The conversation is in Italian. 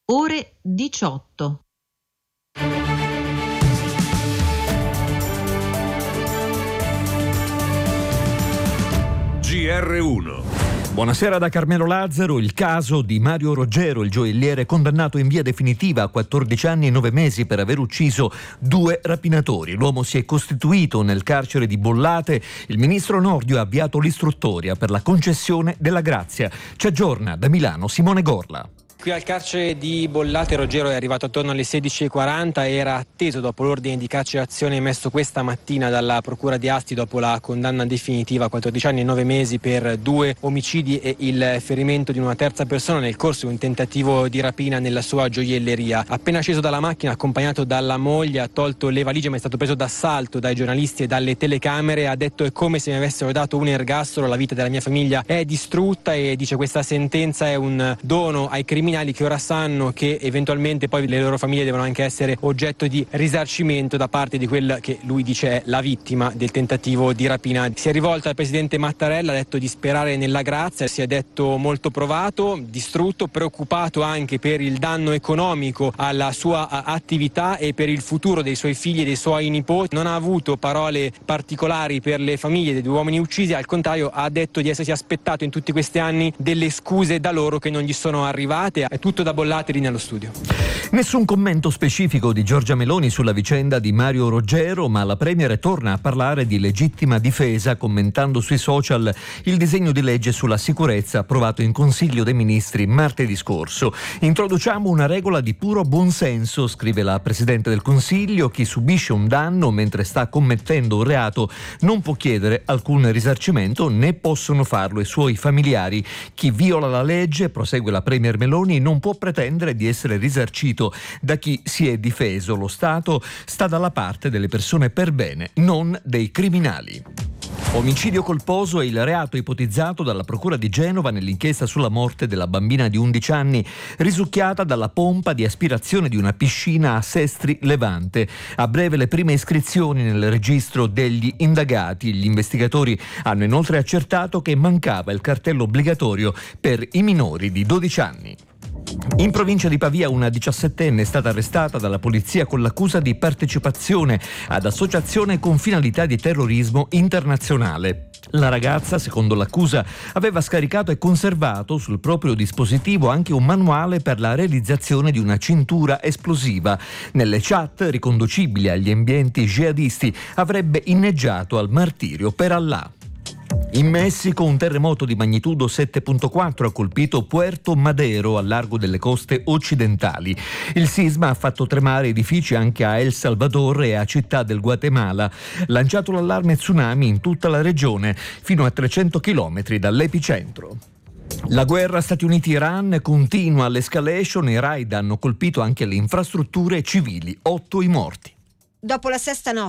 ore 18. GR1. Buonasera da Carmelo Lazzaro. Il caso di Mario Roggero, il gioielliere condannato in via definitiva a 14 anni e 9 mesi per aver ucciso 2 rapinatori. L'uomo si è costituito nel carcere di Bollate. Il ministro Nordio ha avviato l'istruttoria per la concessione della grazia. Ci aggiorna da Milano Simone Gorla. Qui al carcere di Bollate Roggero è arrivato attorno alle 16:40 e era atteso dopo l'ordine di carcerazione emesso questa mattina dalla procura di Asti dopo la condanna definitiva a 14 anni e 9 mesi per 2 omicidi e il ferimento di una terza persona nel corso di un tentativo di rapina nella sua gioielleria. Appena sceso dalla macchina, accompagnato dalla moglie, ha tolto le valigie ma è stato preso d'assalto dai giornalisti e dalle telecamere. Ha detto: è come se mi avessero dato un ergastolo, la vita della mia famiglia è distrutta, e dice questa sentenza è un dono ai criminali che ora sanno che eventualmente poi le loro famiglie devono anche essere oggetto di risarcimento da parte di quella che lui dice è la vittima del tentativo di rapina. Si è rivolto al presidente Mattarella, ha detto di sperare nella grazia, si è detto molto provato, distrutto, preoccupato anche per il danno economico alla sua attività e per il futuro dei suoi figli e dei suoi nipoti. Non ha avuto parole particolari per le famiglie dei 2 uomini uccisi, al contrario ha detto di essersi aspettato in tutti questi anni delle scuse da loro che non gli sono arrivate. È tutto da Bollate lì nello studio. Nessun commento specifico di Giorgia Meloni sulla vicenda di Mario Roggero, ma la Premier torna a parlare di legittima difesa commentando sui social il disegno di legge sulla sicurezza approvato in Consiglio dei Ministri martedì scorso. Introduciamo una regola di puro buonsenso, scrive la Presidente del Consiglio: chi subisce un danno mentre sta commettendo un reato non può chiedere alcun risarcimento, né possono farlo i suoi familiari. Chi viola la legge, prosegue la Premier Meloni, non può pretendere di essere risarcito da chi si è difeso. Lo Stato sta dalla parte delle persone per bene, non dei criminali. Omicidio colposo è il reato ipotizzato dalla Procura di Genova nell'inchiesta sulla morte della bambina di 11 anni risucchiata dalla pompa di aspirazione di una piscina a Sestri Levante. A breve le prime iscrizioni nel registro degli indagati. Gli investigatori hanno inoltre accertato che mancava il cartello obbligatorio per i minori di 12 anni. In provincia di Pavia una 17enne è stata arrestata dalla polizia con l'accusa di partecipazione ad associazione con finalità di terrorismo internazionale. La ragazza, secondo l'accusa, aveva scaricato e conservato sul proprio dispositivo anche un manuale per la realizzazione di una cintura esplosiva. Nelle chat riconducibili agli ambienti jihadisti avrebbe inneggiato al martirio per Allah. In Messico un terremoto di magnitudo 7.4 ha colpito Puerto Madero al largo delle coste occidentali. Il sisma ha fatto tremare edifici anche a El Salvador e a Città del Guatemala. Lanciato l'allarme tsunami in tutta la regione, fino a 300 chilometri dall'epicentro. La guerra Stati Uniti-Iran continua l'escalation. I raid hanno colpito anche le infrastrutture civili. 8 i morti. Dopo la sesta notte